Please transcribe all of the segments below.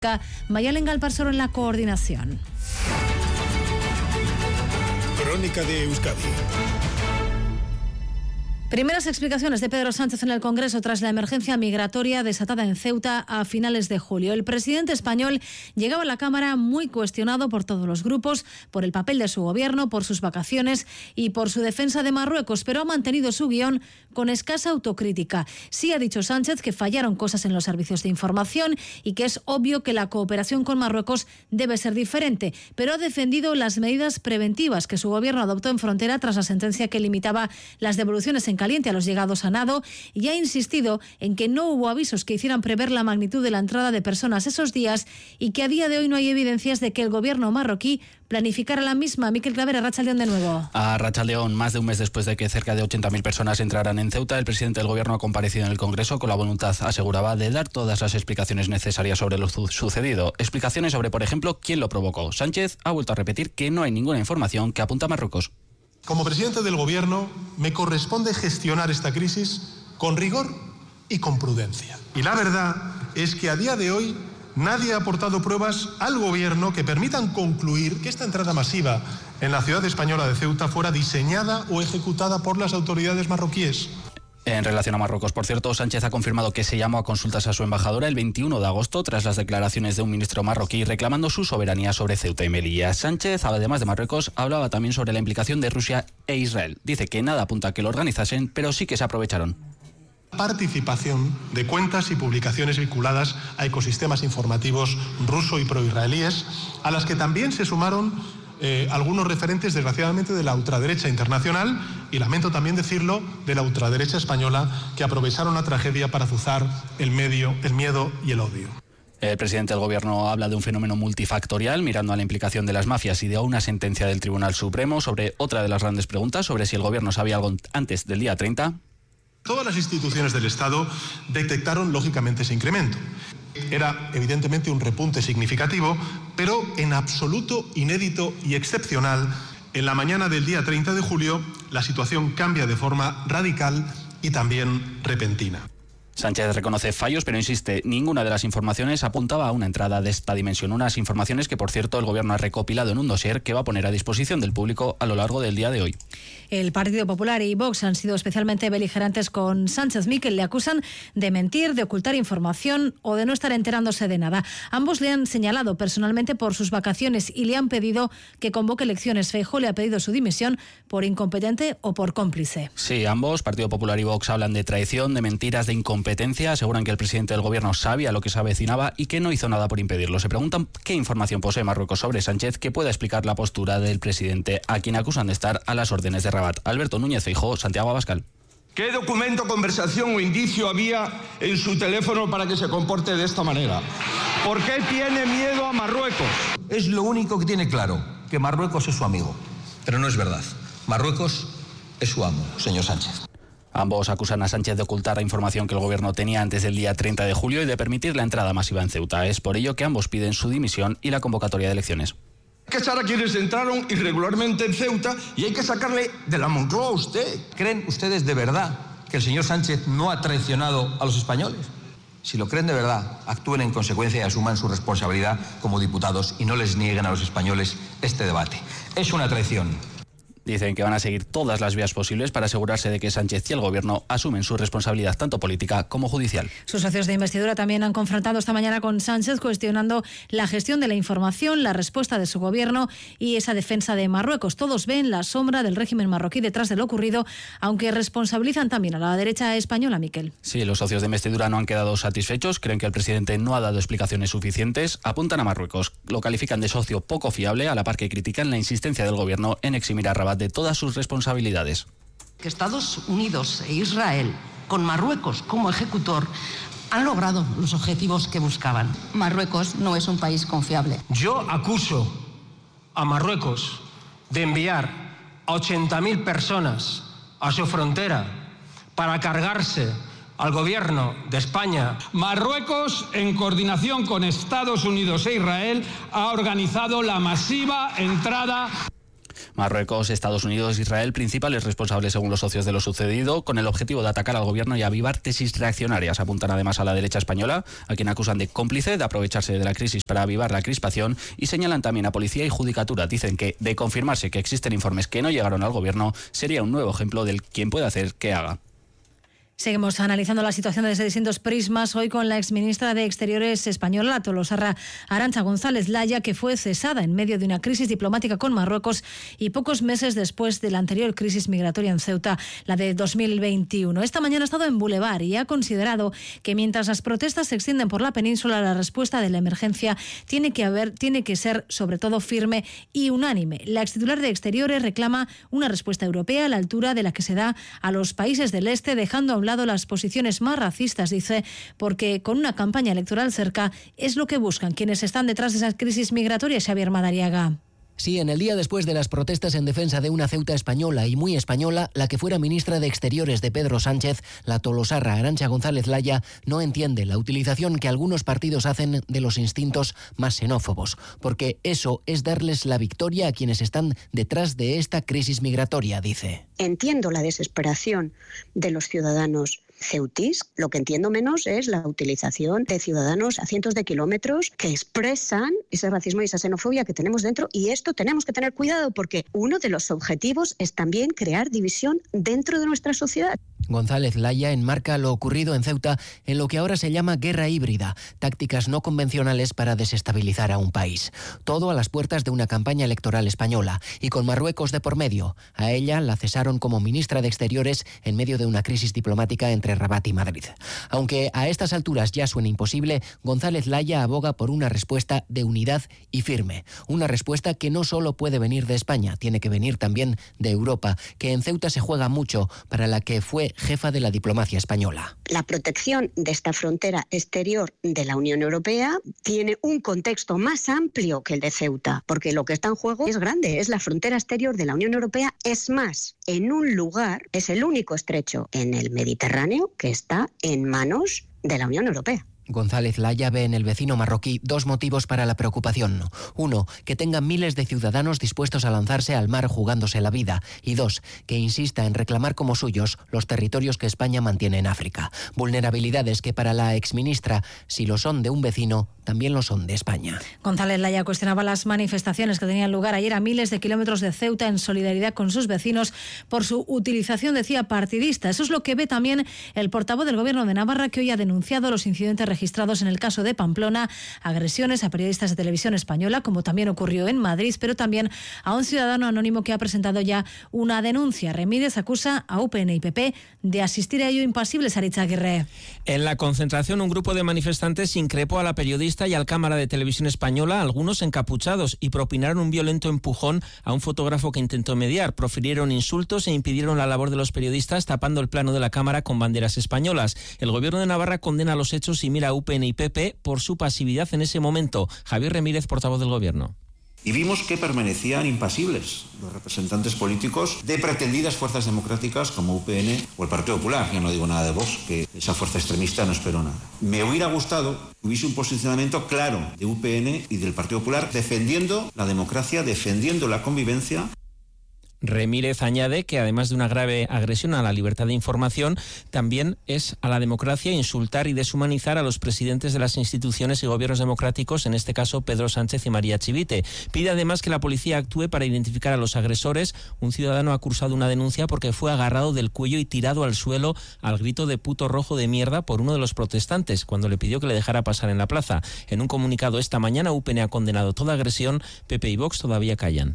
Mayalen Galparsoro en la coordinación. Crónica de Euskadi. Primeras explicaciones de Pedro Sánchez en el Congreso tras la emergencia migratoria desatada en Ceuta a finales de julio. El presidente español llegaba a la Cámara muy cuestionado por todos los grupos, por el papel de su gobierno, por sus vacaciones y por su defensa de Marruecos, pero ha mantenido su guión con escasa autocrítica. Sí ha dicho Sánchez que fallaron cosas en los servicios de información y que es obvio que la cooperación con Marruecos debe ser diferente, pero ha defendido las medidas preventivas que su gobierno adoptó en frontera tras la sentencia que limitaba las devoluciones en caliente a los llegados a nado, y ha insistido en que no hubo avisos que hicieran prever la magnitud de la entrada de personas esos días y que a día de hoy no hay evidencias de que el gobierno marroquí planificara la misma. Miquel Claver, Arratsaldeón de nuevo. A Arratsaldeón, más de un mes después de que cerca de 80.000 personas entraran en Ceuta, el presidente del gobierno ha comparecido en el Congreso con la voluntad, aseguraba, de dar todas las explicaciones necesarias sobre lo sucedido. Explicaciones sobre, por ejemplo, quién lo provocó. Sánchez ha vuelto a repetir que no hay ninguna información que apunta a Marruecos. Como presidente del Gobierno, me corresponde gestionar esta crisis con rigor y con prudencia. Y la verdad es que a día de hoy nadie ha aportado pruebas al Gobierno que permitan concluir que esta entrada masiva en la ciudad española de Ceuta fuera diseñada o ejecutada por las autoridades marroquíes. En relación a Marruecos, por cierto, Sánchez ha confirmado que se llamó a consultas a su embajadora el 21 de agosto tras las declaraciones de un ministro marroquí reclamando su soberanía sobre Ceuta y Melilla. Sánchez, además de Marruecos, hablaba también sobre la implicación de Rusia e Israel. Dice que nada apunta a que lo organizasen, pero sí que se aprovecharon. Participación de cuentas y publicaciones vinculadas a ecosistemas informativos ruso y proisraelíes, a las que también se sumaron algunos referentes, desgraciadamente, de la ultraderecha internacional y, lamento también decirlo, de la ultraderecha española, que aprovecharon la tragedia para azuzar el miedo y el odio. El presidente del gobierno habla de un fenómeno multifactorial, mirando a la implicación de las mafias y de una sentencia del Tribunal Supremo sobre otra de las grandes preguntas, sobre si el gobierno sabía algo antes del día 30. Todas las instituciones del Estado detectaron, lógicamente, ese incremento. Era evidentemente un repunte significativo, pero en absoluto inédito y excepcional. En la mañana del día 30 de julio, la situación cambia de forma radical y también repentina. Sánchez reconoce fallos, pero insiste, ninguna de las informaciones apuntaba a una entrada de esta dimensión. Unas informaciones que, por cierto, el gobierno ha recopilado en un dossier que va a poner a disposición del público a lo largo del día de hoy. El Partido Popular y Vox han sido especialmente beligerantes con Sánchez. Miquel, le acusan de mentir, de ocultar información o de no estar enterándose de nada. Ambos le han señalado personalmente por sus vacaciones y le han pedido que convoque elecciones. Feijóo le ha pedido su dimisión por incompetente o por cómplice. Sí, ambos, Partido Popular y Vox, hablan de traición, de mentiras, de incompetencia. Aseguran que el presidente del gobierno sabía lo que se avecinaba y que no hizo nada por impedirlo. Se preguntan qué información posee Marruecos sobre Sánchez que pueda explicar la postura del presidente, a quien acusan de estar a las órdenes de Rabat. Alberto Núñez Feijóo, Santiago Abascal. ¿Qué documento, conversación o indicio había en su teléfono para que se comporte de esta manera? ¿Por qué tiene miedo a Marruecos? Es lo único que tiene claro, que Marruecos es su amigo. Pero no es verdad. Marruecos es su amo, señor Sánchez. Ambos acusan a Sánchez de ocultar la información que el gobierno tenía antes del día 30 de julio y de permitir la entrada masiva en Ceuta. Es por ello que ambos piden su dimisión y la convocatoria de elecciones. Hay que echar a quienes entraron irregularmente en Ceuta y hay que sacarle de la Moncloa a usted. ¿Creen ustedes de verdad que el señor Sánchez no ha traicionado a los españoles? Si lo creen de verdad, actúen en consecuencia y asuman su responsabilidad como diputados y no les nieguen a los españoles este debate. Es una traición. Dicen que van a seguir todas las vías posibles para asegurarse de que Sánchez y el gobierno asumen su responsabilidad tanto política como judicial. Sus socios de investidura también han confrontado esta mañana con Sánchez, cuestionando la gestión de la información, la respuesta de su gobierno y esa defensa de Marruecos. Todos ven la sombra del régimen marroquí detrás de lo ocurrido, aunque responsabilizan también a la derecha española, Miquel. Sí, los socios de investidura no han quedado satisfechos, creen que el presidente no ha dado explicaciones suficientes, apuntan a Marruecos, lo califican de socio poco fiable, a la par que critican la insistencia del gobierno en eximir a Rabat de todas sus responsabilidades. Que Estados Unidos e Israel, con Marruecos como ejecutor, han logrado los objetivos que buscaban. Marruecos no es un país confiable. Yo acuso a Marruecos de enviar a 80.000 personas a su frontera para cargarse al gobierno de España. Marruecos, en coordinación con Estados Unidos e Israel, ha organizado la masiva entrada. Marruecos, Estados Unidos e Israel, principales responsables según los socios de lo sucedido, con el objetivo de atacar al gobierno y avivar tesis reaccionarias. Apuntan además a la derecha española, a quien acusan de cómplice, de aprovecharse de la crisis para avivar la crispación, y señalan también a policía y judicatura. Dicen que, de confirmarse que existen informes que no llegaron al gobierno, sería un nuevo ejemplo del quien puede hacer que haga. Seguimos analizando la situación desde distintos prismas, hoy con la exministra de Exteriores española, la tolosarra Arantxa González Laya, que fue cesada en medio de una crisis diplomática con Marruecos y pocos meses después de la anterior crisis migratoria en Ceuta, la de 2021. Esta mañana ha estado en Boulevard y ha considerado que mientras las protestas se extienden por la península, la respuesta de la emergencia tiene que ser sobre todo firme y unánime. La extitular de Exteriores reclama una respuesta europea a la altura de la que se da a los países del este, dejando a un lado las posiciones más racistas, dice, porque con una campaña electoral cerca es lo que buscan quienes están detrás de esa crisis migratoria. Xavier Madariaga. Sí, en el día después de las protestas en defensa de una Ceuta española y muy española, la que fuera ministra de Exteriores de Pedro Sánchez, la tolosarra Arantxa González Laya, no entiende la utilización que algunos partidos hacen de los instintos más xenófobos, porque eso es darles la victoria a quienes están detrás de esta crisis migratoria, dice. Entiendo la desesperación de los ciudadanos ceutís, lo que entiendo menos es la utilización de ciudadanos a cientos de kilómetros que expresan ese racismo y esa xenofobia que tenemos dentro, y esto tenemos que tener cuidado porque uno de los objetivos es también crear división dentro de nuestra sociedad. González Laya enmarca lo ocurrido en Ceuta en lo que ahora se llama guerra híbrida, tácticas no convencionales para desestabilizar a un país. Todo a las puertas de una campaña electoral española y con Marruecos de por medio. A ella la cesaron como ministra de Exteriores en medio de una crisis diplomática entre Rabat y Madrid. Aunque a estas alturas ya suena imposible, González Laya aboga por una respuesta de unidad y firme. Una respuesta que no solo puede venir de España, tiene que venir también de Europa, que en Ceuta se juega mucho, para la que fue jefa de la diplomacia española. La protección de esta frontera exterior de la Unión Europea tiene un contexto más amplio que el de Ceuta, porque lo que está en juego es grande, es la frontera exterior de la Unión Europea, es más, en un lugar, es el único estrecho en el Mediterráneo que está en manos de la Unión Europea. González Laya ve en el vecino marroquí dos motivos para la preocupación. Uno, que tenga miles de ciudadanos dispuestos a lanzarse al mar jugándose la vida. Y dos, que insista en reclamar como suyos los territorios que España mantiene en África. Vulnerabilidades que para la exministra, si lo son de un vecino, también lo son de España. González Laya cuestionaba las manifestaciones que tenían lugar ayer a miles de kilómetros de Ceuta en solidaridad con sus vecinos por su utilización, decía, partidista. Eso es lo que ve también el portavoz del Gobierno de Navarra, que hoy ha denunciado los incidentes registrados en el caso de Pamplona, agresiones a periodistas de televisión española, como también ocurrió en Madrid, pero también a un ciudadano anónimo que ha presentado ya una denuncia. Remírez acusa a UPN y PP de asistir a ello impasibles. Aritza Aguirre. En la concentración, un grupo de manifestantes increpó a la periodista y al cámara de televisión española, algunos encapuchados, y propinaron un violento empujón a un fotógrafo que intentó mediar. Profirieron insultos e impidieron la labor de los periodistas, tapando el plano de la cámara con banderas españolas. El Gobierno de Navarra condena los hechos y mira a UPN y PP por su pasividad en ese momento. Javier Remírez, portavoz del Gobierno. Y vimos que permanecían impasibles los representantes políticos de pretendidas fuerzas democráticas como UPN o el Partido Popular. Yo no digo nada de Vox, que esa fuerza extremista no espero nada. Me hubiera gustado que hubiese un posicionamiento claro de UPN y del Partido Popular defendiendo la democracia, defendiendo la convivencia. Remírez añade que además de una grave agresión a la libertad de información, también es a la democracia insultar y deshumanizar a los presidentes de las instituciones y gobiernos democráticos, en este caso Pedro Sánchez y María Chivite. Pide además que la policía actúe para identificar a los agresores. Un ciudadano ha cursado una denuncia porque fue agarrado del cuello y tirado al suelo al grito de puto rojo de mierda por uno de los protestantes cuando le pidió que le dejara pasar en la plaza. En un comunicado esta mañana, UPN ha condenado toda agresión. PP y Vox todavía callan.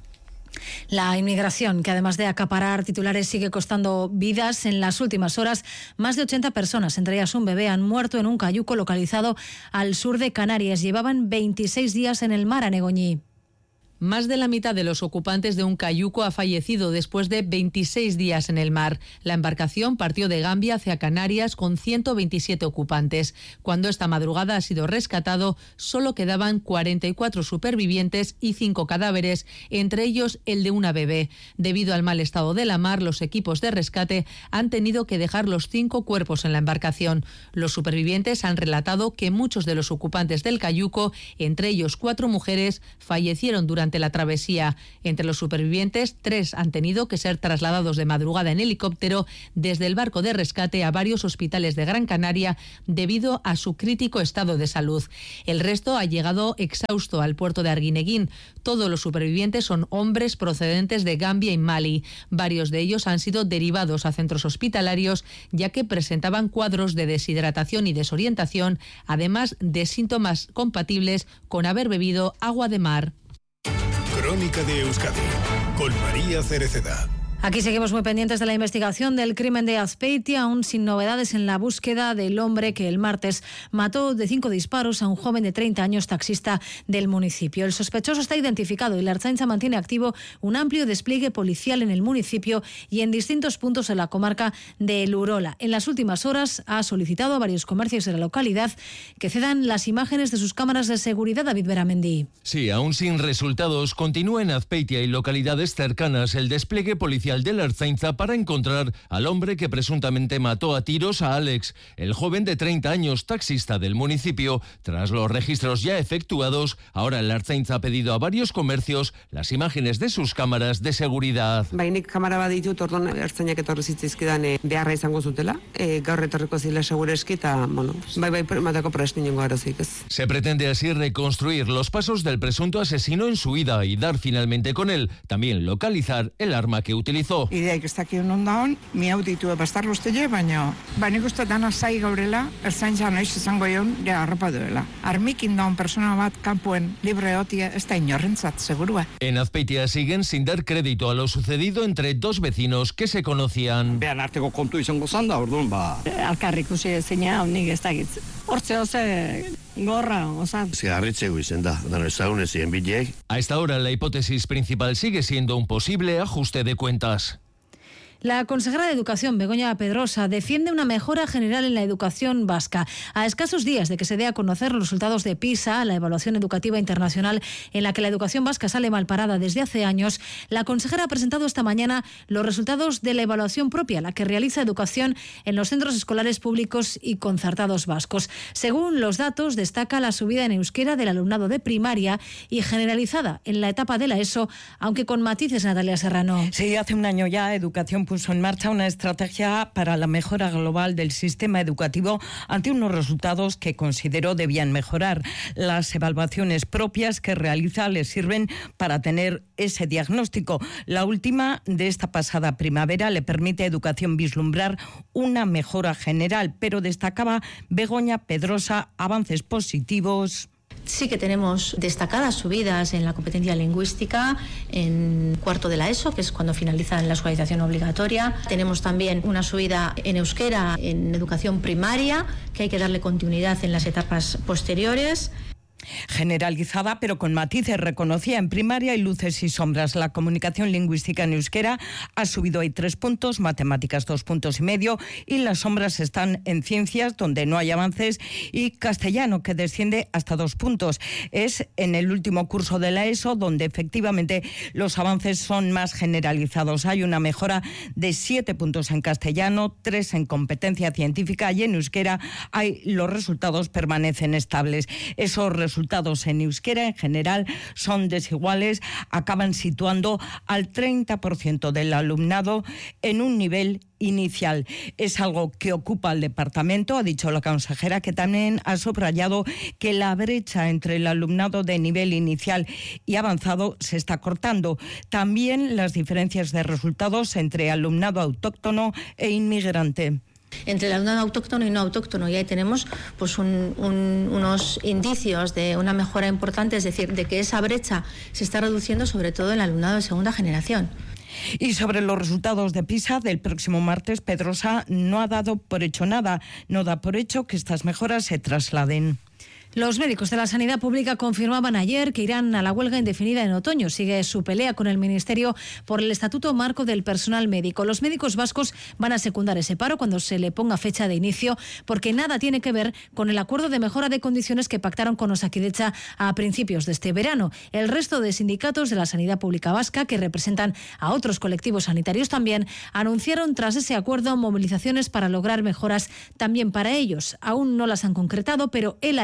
La inmigración, que además de acaparar titulares sigue costando vidas. En las últimas horas, más de 80 personas, entre ellas un bebé, han muerto en un cayuco localizado al sur de Canarias. Llevaban 26 días en el mar, a Negoñí. Más de la mitad de los ocupantes de un cayuco ha fallecido después de 26 días en el mar. La embarcación partió de Gambia hacia Canarias con 127 ocupantes. Cuando esta madrugada ha sido rescatado, solo quedaban 44 supervivientes y 5 cadáveres, entre ellos el de una bebé. Debido al mal estado de la mar, los equipos de rescate han tenido que dejar los 5 cuerpos en la embarcación. Los supervivientes han relatado que muchos de los ocupantes del cayuco, entre ellos 4 mujeres, fallecieron durante durante la travesía. Entre los supervivientes, 3 han tenido que ser trasladados de madrugada en helicóptero desde el barco de rescate a varios hospitales de Gran Canaria debido a su crítico estado de salud. El resto ha llegado exhausto al puerto de Arguineguín. Todos los supervivientes son hombres procedentes de Gambia y Mali. Varios de ellos han sido derivados a centros hospitalarios ya que presentaban cuadros de deshidratación y desorientación, además de síntomas compatibles con haber bebido agua de mar. Crónica de Euskadi con María Cereceda. Aquí seguimos muy pendientes de la investigación del crimen de Azpeitia, aún sin novedades en la búsqueda del hombre que el martes mató de 5 disparos a un joven de 30 años taxista del municipio. El sospechoso está identificado y la Ertzaintza mantiene activo un amplio despliegue policial en el municipio y en distintos puntos de la comarca de El Urola. En las últimas horas ha solicitado a varios comercios de la localidad que cedan las imágenes de sus cámaras de seguridad. David Beramendi. Sí, aún sin resultados, continúa en Azpeitia y localidades cercanas el despliegue policial de la Ertzaintza para encontrar al hombre que presuntamente mató a tiros a Alex, el joven de 30 años taxista del municipio. Tras los registros ya efectuados, ahora la Ertzaintza ha pedido a varios comercios las imágenes de sus cámaras de seguridad. Bainik kamera bat ditut, orduan ertzainak etorri zitzaizkidan beharra izango zutela, gaur etorriko zila segureski eta, bai matako prest inongo arazoik ez. Se pretende así reconstruir los pasos del presunto asesino en su huida y dar finalmente con él, también localizar el arma que utilizó. Ideak ez dakien ondaun, miau ditu bastar ustele, baina nik uste dana zai gaurela, ertzaintza noiz izango egon, harrapa duela. Armikin daun persona bat kanpoen libre otia, ez da inorrentzat, segurua. En Azpeitia siguen sin dar crédito a lo sucedido entre dos vecinos que se conocían. Behan arteko kontu izango zanda, orduan, Alkarrik usi zeina, honik ez dakitz. Hortze oze gorra, osan. Zigarritzeko izen da, dano ezagunez zien bilek. A esta hora la hipótesis principal sigue siendo un posible ajuste de cuentas. La consejera de Educación, Begoña Pedrosa, defiende una mejora general en la educación vasca. A escasos días de que se dé a conocer los resultados de PISA, la evaluación educativa internacional en la que la educación vasca sale mal parada desde hace años, la consejera ha presentado esta mañana los resultados de la evaluación propia, la que realiza educación en los centros escolares públicos y concertados vascos. Según los datos, destaca la subida en euskera del alumnado de primaria y generalizada en la etapa de la ESO, aunque con matices, Natalia Serrano. Sí, hace un año ya Educación puso en marcha una estrategia para la mejora global del sistema educativo ante unos resultados que consideró debían mejorar. Las evaluaciones propias que realiza le sirven para tener ese diagnóstico. La última de esta pasada primavera le permite a Educación vislumbrar una mejora general, pero destacaba Begoña Pedrosa avances positivos. Sí que tenemos destacadas subidas en la competencia lingüística en cuarto de la ESO, que es cuando finaliza la escolarización obligatoria. Tenemos también una subida en euskera en educación primaria, que hay que darle continuidad en las etapas posteriores. Generalizada, pero con matices, reconocía en primaria y luces y sombras. La comunicación lingüística en euskera ha subido ahí 3 puntos, matemáticas 2,5 puntos y las sombras están en ciencias, donde no hay avances, y castellano, que desciende hasta 2 puntos. Es en el último curso de la ESO donde efectivamente los avances son más generalizados. Hay una mejora de 7 puntos en castellano, 3 en competencia científica y en euskera los resultados permanecen estables. Esos resultados en euskera en general son desiguales, acaban situando al 30% del alumnado en un nivel inicial. Es algo que ocupa el departamento, ha dicho la consejera, que también ha subrayado que la brecha entre el alumnado de nivel inicial y avanzado se está cortando. También las diferencias de resultados entre alumnado autóctono e inmigrante. Entre el alumnado autóctono y no autóctono, y ahí tenemos pues unos indicios de una mejora importante, es decir, de que esa brecha se está reduciendo sobre todo en el alumnado de segunda generación. Y sobre los resultados de PISA del próximo martes, Pedrosa no ha dado por hecho nada, no da por hecho que estas mejoras se trasladen. Los médicos de la sanidad pública confirmaban ayer que irán a la huelga indefinida en otoño. Sigue su pelea con el Ministerio por el Estatuto Marco del Personal Médico. Los médicos vascos van a secundar ese paro cuando se le ponga fecha de inicio, porque nada tiene que ver con el acuerdo de mejora de condiciones que pactaron con Osakidetza a principios de este verano. El resto de sindicatos de la sanidad pública vasca, que representan a otros colectivos sanitarios también, anunciaron tras ese acuerdo movilizaciones para lograr mejoras también para ellos. Aún no las han concretado, pero él ya adelantó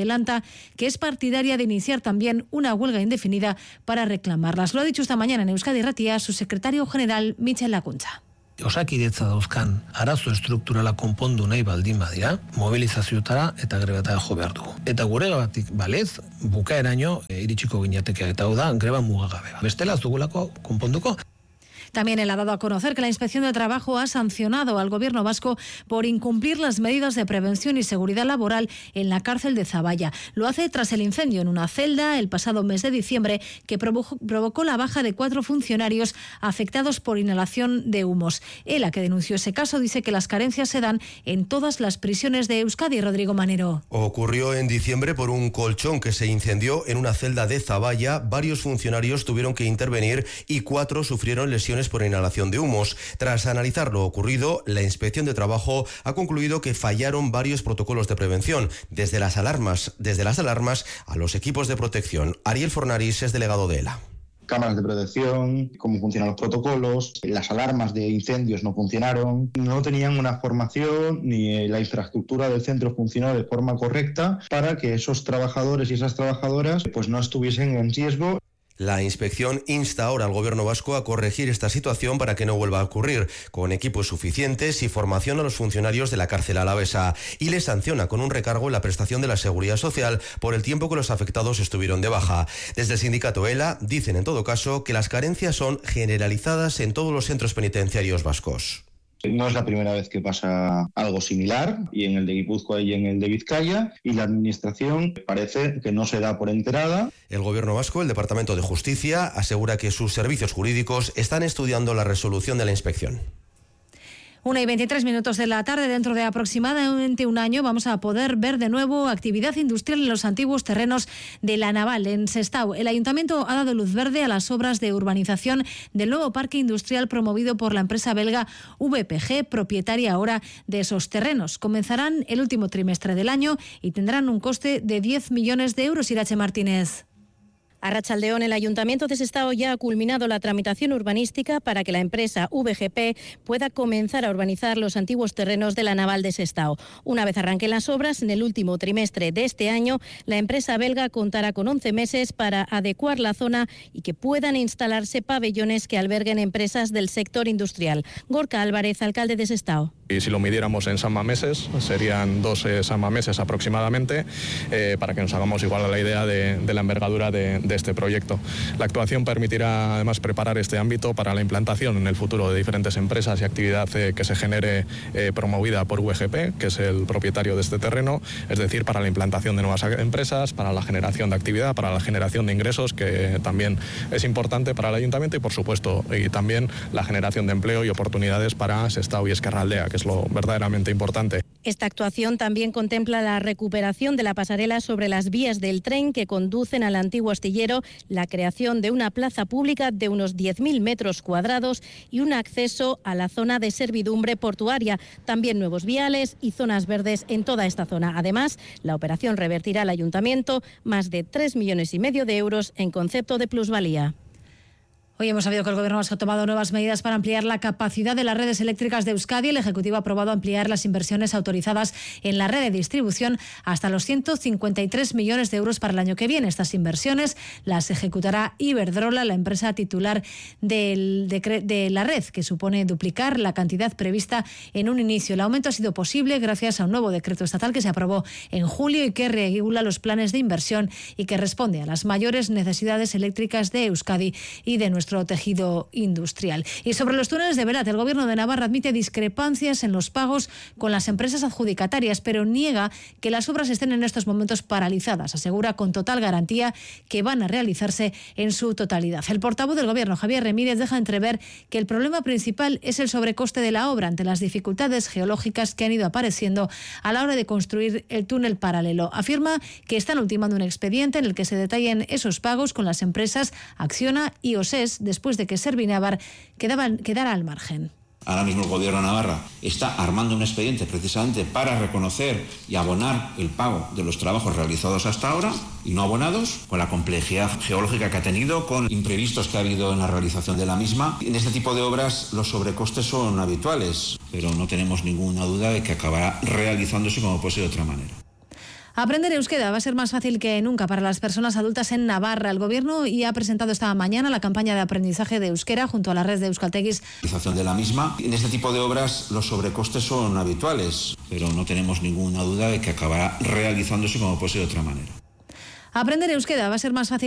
adelanta que es partidaria de iniciar también una huelga indefinida para reclamarlas. Lo ha dicho esta mañana en Euskadi Irratia su secretario general Michel Lakuntza. Osakidetza dauzkan arazo estrukturala konpondu nahi baldin badira, mobilizazioetara eta grebetara jo behar dugu. Eta gure gabatik balez, bukaeraino iritsiko ginetekea, eta hau da greba mugagabea. Bestela ez dugulako konponduko. También él ha dado a conocer que la Inspección de Trabajo ha sancionado al Gobierno vasco por incumplir las medidas de prevención y seguridad laboral en la cárcel de Zaballa. Lo hace tras el incendio en una celda el pasado mes de diciembre que provocó la baja de 4 funcionarios afectados por inhalación de humos. Él, que denunció ese caso, dice que las carencias se dan en todas las prisiones de Euskadi. Rodrigo Manero. Ocurrió en diciembre por un colchón que se incendió en una celda de Zaballa. Varios funcionarios tuvieron que intervenir y 4 sufrieron lesiones por inhalación de humos. Tras analizar lo ocurrido, la Inspección de Trabajo ha concluido que fallaron varios protocolos de prevención, desde las alarmas a los equipos de protección. Ariel Fornaris es delegado de ELA. Cámaras de protección, cómo funcionan los protocolos, las alarmas de incendios no funcionaron, no tenían una formación ni la infraestructura del centro funcionaba de forma correcta para que esos trabajadores y esas trabajadoras pues no estuviesen en riesgo. La inspección insta ahora al Gobierno vasco a corregir esta situación para que no vuelva a ocurrir, con equipos suficientes y formación a los funcionarios de la cárcel alavesa, y les sanciona con un recargo en la prestación de la seguridad social por el tiempo que los afectados estuvieron de baja. Desde el sindicato ELA dicen en todo caso que las carencias son generalizadas en todos los centros penitenciarios vascos. No es la primera vez que pasa algo similar, y en el de Guipúzcoa y en el de Vizcaya, y la Administración parece que no se da por enterada. El Gobierno vasco, el Departamento de Justicia, asegura que sus servicios jurídicos están estudiando la resolución de la inspección. 1:23 de la tarde. Dentro de aproximadamente un año vamos a poder ver de nuevo actividad industrial en los antiguos terrenos de La Naval, en Sestao. El Ayuntamiento ha dado luz verde a las obras de urbanización del nuevo parque industrial promovido por la empresa belga VPG, propietaria ahora de esos terrenos. Comenzarán el último trimestre del año y tendrán un coste de 10 millones de euros. Irache Martínez. Arratsaldeon, el Ayuntamiento de Sestao ya ha culminado la tramitación urbanística para que la empresa VGP pueda comenzar a urbanizar los antiguos terrenos de La Naval de Sestao. Una vez arranquen las obras, en el último trimestre de este año, la empresa belga contará con 11 meses para adecuar la zona y que puedan instalarse pabellones que alberguen empresas del sector industrial. Gorka Álvarez, alcalde de Sestao. Y si lo midiéramos en sanmameses, serían 12 sanmameses aproximadamente, para que nos hagamos igual a la idea de la envergadura de este proyecto. La actuación permitirá además preparar este ámbito para la implantación en el futuro de diferentes empresas y actividad que se genere promovida por VGP, que es el propietario de este terreno, es decir, para la implantación de nuevas empresas, para la generación de actividad, para la generación de ingresos, que también es importante para el Ayuntamiento, y por supuesto y también la generación de empleo y oportunidades para Sestao y Ezkerraldea, que es lo verdaderamente importante. Esta actuación también contempla la recuperación de la pasarela sobre las vías del tren que conducen al antiguo astillero, la creación de una plaza pública de unos 10.000 metros cuadrados y un acceso a la zona de servidumbre portuaria, también nuevos viales y zonas verdes en toda esta zona. Además, la operación revertirá al Ayuntamiento más de 3,5 millones de euros en concepto de plusvalía. Hoy hemos sabido que el Gobierno ha tomado nuevas medidas para ampliar la capacidad de las redes eléctricas de Euskadi. El Ejecutivo ha aprobado ampliar las inversiones autorizadas en la red de distribución hasta los 153 millones de euros para el año que viene. Estas inversiones las ejecutará Iberdrola, la empresa titular de la red, que supone duplicar la cantidad prevista en un inicio. El aumento ha sido posible gracias a un nuevo decreto estatal que se aprobó en julio y que regula los planes de inversión y que responde a las mayores necesidades eléctricas de Euskadi y de nuestro tejido industrial. Y sobre los túneles de Berat, el Gobierno de Navarra admite discrepancias en los pagos con las empresas adjudicatarias, pero niega que las obras estén en estos momentos paralizadas. Asegura con total garantía que van a realizarse en su totalidad. El portavoz del Gobierno, Javier Remírez, deja entrever que el problema principal es el sobrecoste de la obra ante las dificultades geológicas que han ido apareciendo a la hora de construir el túnel paralelo. Afirma que están ultimando un expediente en el que se detallen esos pagos con las empresas Acciona y OSES, después de que Servinavar quedara al margen. Ahora mismo el Gobierno de Navarra está armando un expediente precisamente para reconocer y abonar el pago de los trabajos realizados hasta ahora y no abonados, con la complejidad geológica que ha tenido, con imprevistos que ha habido en la realización de la misma. En este tipo de obras los sobrecostes son habituales, pero no tenemos ninguna duda de que acabará realizándose como puede ser de otra manera. Aprender euskera va a ser más fácil que nunca para las personas adultas en Navarra. El Gobierno ya ha presentado esta mañana la campaña de aprendizaje de euskera junto a la red de euskaltegis. De la misma. En este tipo de obras los sobrecostes son habituales, pero no tenemos ninguna duda de que acabará realizándose como puede ser de otra manera. Aprender euskera va a ser más fácil